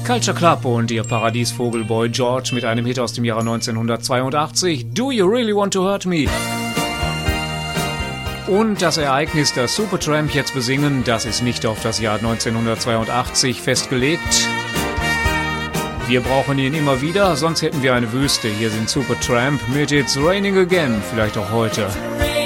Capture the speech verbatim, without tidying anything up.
Culture Club und ihr Paradiesvogel Boy George mit einem Hit aus dem Jahre neunzehnhundertzweiundachtzig, Do You Really Want to Hurt Me? Und das Ereignis, das Supertramp jetzt besingen, das ist nicht auf das Jahr neunzehnhundertzweiundachtzig festgelegt. Wir brauchen ihn immer wieder, sonst hätten wir eine Wüste. Hier sind Supertramp mit It's Raining Again, vielleicht auch heute.